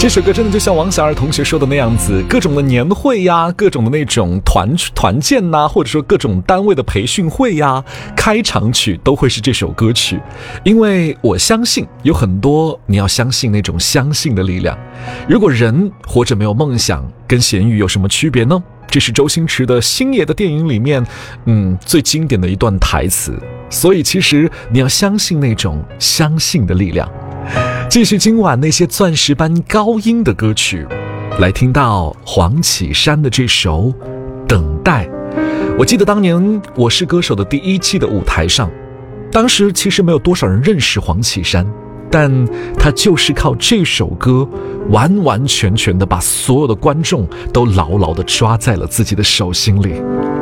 这首歌真的就像王小二同学说的那样子，各种的年会呀，各种的那种团建呐，或者说各种单位的培训会呀，开场曲都会是这首歌曲。因为我相信有很多你要相信那种相信的力量。如果人活着没有梦想，跟咸鱼有什么区别呢？这是周星驰的星爷的电影里面最经典的一段台词。所以其实你要相信那种相信的力量。继续今晚那些钻石般高音的歌曲，来听到黄绮珊的这首《等待》。我记得当年《我是歌手》的第1期的舞台上，当时其实没有多少人认识黄绮珊，但她就是靠这首歌完完全全的把所有的观众都牢牢地抓在了自己的手心里。